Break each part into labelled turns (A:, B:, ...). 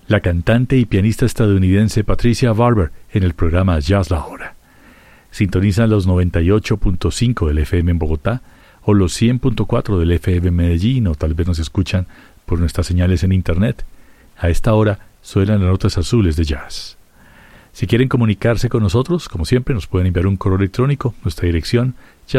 A: la cantante y pianista estadounidense Patricia Barber en el programa Jazz La Hora. Sintonizan los 98.5 del FM en Bogotá o los 100.4 del FM en Medellín, o tal vez nos escuchan por nuestras señales en internet. A esta hora suenan las notas azules de jazz. Si quieren comunicarse con nosotros, como siempre, nos pueden enviar un correo electrónico. Nuestra dirección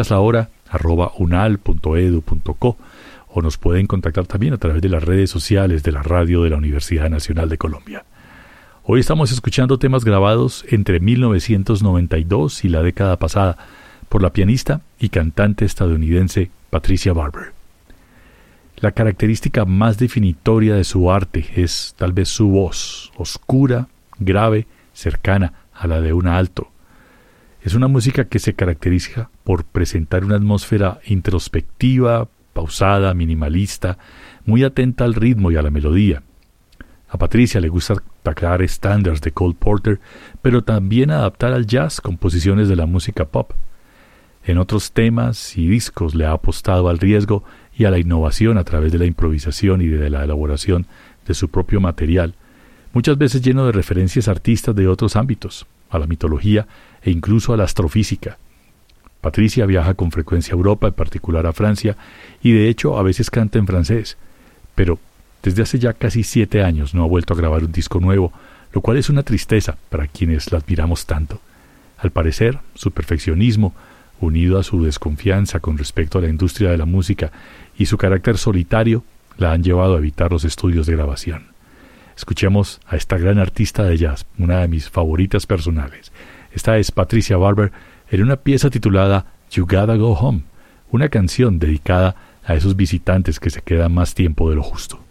A: jazzlahora@unal.edu.co, o nos pueden contactar también a través de las redes sociales de la radio de la Universidad Nacional de Colombia. Hoy estamos escuchando temas grabados entre 1992 y la década pasada por la pianista y cantante estadounidense Patricia Barber. La característica más definitoria de su arte es tal vez su voz, oscura, grave, cercana a la de un alto. Es una música que se caracteriza por presentar una atmósfera introspectiva, pausada, minimalista, muy atenta al ritmo y a la melodía. A Patricia le gusta tocar estándares de Cole Porter, pero también adaptar al jazz composiciones de la música pop. En otros temas y discos le ha apostado al riesgo y a la innovación a través de la improvisación y de la elaboración de su propio material, muchas veces lleno de referencias a artistas de otros ámbitos, a la mitología e incluso a la astrofísica. Patricia viaja con frecuencia a Europa, en particular a Francia, y de hecho a veces canta en francés, pero desde hace ya casi 7 años no ha vuelto a grabar un disco nuevo, lo cual es una tristeza para quienes la admiramos tanto. Al parecer, su perfeccionismo, unido a su desconfianza con respecto a la industria de la música y su carácter solitario, la han llevado a evitar los estudios de grabación. Escuchemos a esta gran artista de jazz, una de mis favoritas personales. Esta es Patricia Barber en una pieza titulada You Gotta Go Home, una canción dedicada a esos visitantes que se quedan más tiempo de lo justo.